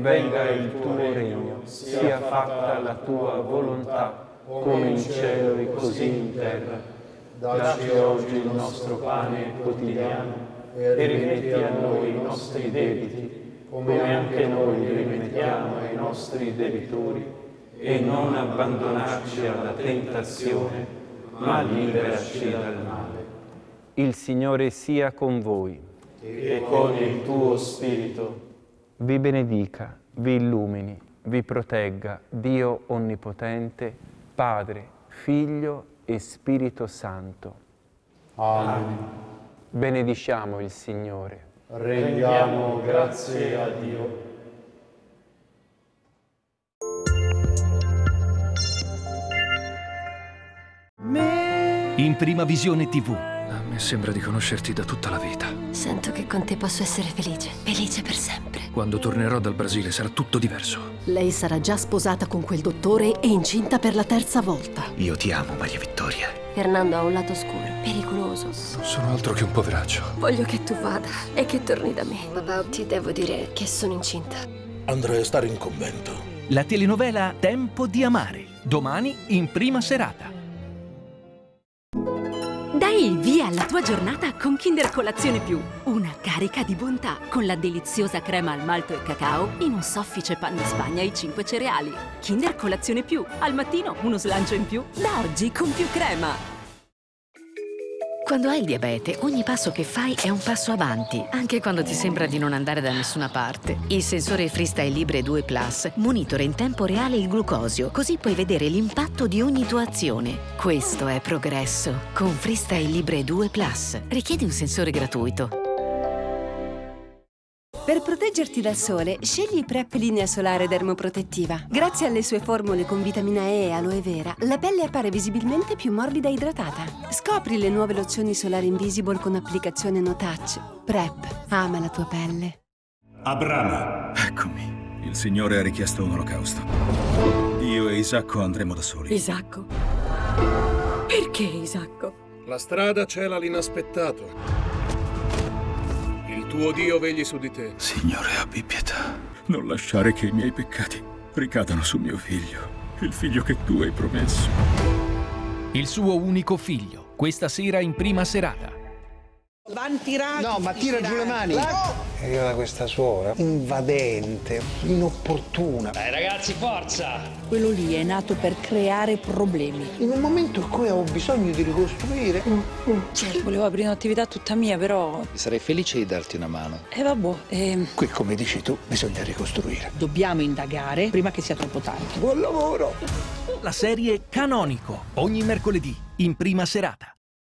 venga il tuo regno, sia fatta la tua volontà, come in cielo e così in terra. Dacci oggi il nostro pane quotidiano e rimetti a noi i nostri debiti, come anche noi rimettiamo ai nostri debitori, e non abbandonarci alla tentazione, ma liberaci dal male. Il Signore sia con voi. E con il tuo spirito. Vi benedica, vi illumini, vi protegga Dio Onnipotente, Padre, Figlio e Spirito Santo. Amen. Benediciamo il Signore. Rendiamo grazie a Dio. In Prima Visione TV. A me sembra di conoscerti da tutta la vita. Sento che con te posso essere felice. Felice per sempre. Quando tornerò dal Brasile sarà tutto diverso. Lei sarà già sposata con quel dottore e incinta per la 3ª volta. Io ti amo, Maria Vittoria. Fernando ha un lato oscuro, pericoloso. Non sono altro che un poveraccio. Voglio che tu vada e che torni da me. Papà, ti devo dire che sono incinta. Andrei a stare in convento. La telenovela Tempo di amare. Domani in prima serata. Dai il via alla tua giornata con Kinder Colazione Più. Una carica di bontà con la deliziosa crema al malto e cacao in un soffice pan di Spagna e 5 cereali. Kinder Colazione Più. Al mattino uno slancio in più. Da oggi con più crema. Quando hai il diabete, ogni passo che fai è un passo avanti, anche quando ti sembra di non andare da nessuna parte. Il sensore Freestyle Libre 2 Plus monitora in tempo reale il glucosio, così puoi vedere l'impatto di ogni tua azione. Questo è progresso. Con Freestyle Libre 2 Plus. Richiedi un sensore gratuito. Per proteggerti dal sole, scegli PrEP linea solare dermoprotettiva. Grazie alle sue formule con vitamina E e aloe vera, la pelle appare visibilmente più morbida e idratata. Scopri le nuove lozioni solari Invisible con applicazione no touch. PrEP. Ama la tua pelle. Abramo. Eccomi. Il Signore ha richiesto un olocausto. Io e Isacco andremo da soli. Isacco? Perché Isacco? La strada cela l'inaspettato. Il tuo Dio vegli su di te. Signore, abbi pietà. Non lasciare che i miei peccati ricadano su mio figlio, il figlio che tu hai promesso. Il suo unico figlio. Questa sera in prima serata. No, ma tira giù le mani. È arrivata questa suora, invadente, inopportuna. Dai ragazzi, forza! Quello lì è nato per creare problemi. In un momento in cui ho bisogno di ricostruire. Volevo aprire un'attività tutta mia, però... Sarei felice di darti una mano. Vabbè, Qui, come dici tu, bisogna ricostruire. Dobbiamo indagare prima che sia troppo tardi. Buon lavoro! La serie Canonico. Ogni mercoledì in prima serata.